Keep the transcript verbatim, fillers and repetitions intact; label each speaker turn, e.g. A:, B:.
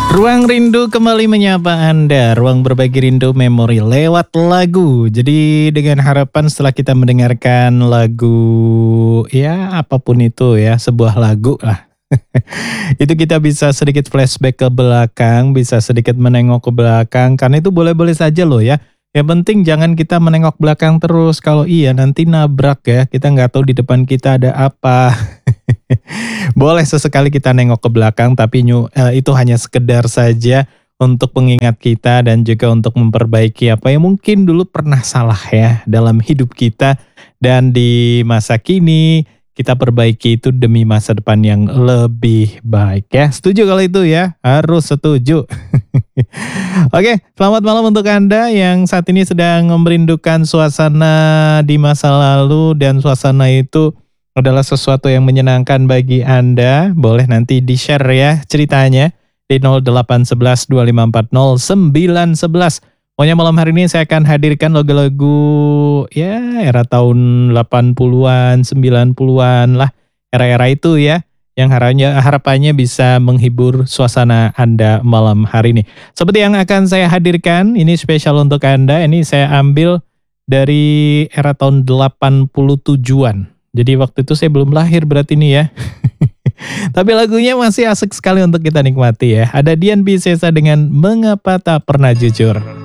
A: Ruang Rindu kembali menyapa Anda, ruang berbagi rindu memori lewat lagu. Jadi dengan harapan setelah kita mendengarkan lagu, ya apapun itu ya, sebuah lagu lah. Itu kita bisa sedikit flashback ke belakang, bisa sedikit menengok ke belakang, karena itu boleh-boleh saja loh ya. Yang penting jangan kita menengok belakang terus, kalau iya nanti nabrak ya, kita nggak tahu di depan kita ada apa. Boleh sesekali kita nengok ke belakang, tapi nyu, eh, itu hanya sekedar saja untuk pengingat kita dan juga untuk memperbaiki apa yang mungkin dulu pernah salah ya dalam hidup kita. Dan di masa kini kita perbaiki itu demi masa depan yang lebih baik ya. Setuju kalau itu ya? Harus setuju. Oke, selamat malam untuk Anda yang saat ini sedang merindukan suasana di masa lalu dan suasana itu adalah sesuatu yang menyenangkan bagi Anda. Boleh nanti di-share ya ceritanya di nol delapan satu satu dua lima empat nol sembilan satu satu. Pokoknya malam hari ini saya akan hadirkan lagu-lagu ya era tahun delapan puluhan, sembilan puluhan lah. Era-era itu ya yang harapannya, harapannya bisa menghibur suasana Anda malam hari ini. Seperti yang akan saya hadirkan, ini spesial untuk Anda. Ini saya ambil dari era tahun delapan puluh tujuhan. Jadi waktu itu saya belum lahir berarti ini ya. Tapi lagunya masih asik sekali untuk kita nikmati ya. Ada Dian Piscesa dengan Mengapa Tak Pernah Jujur.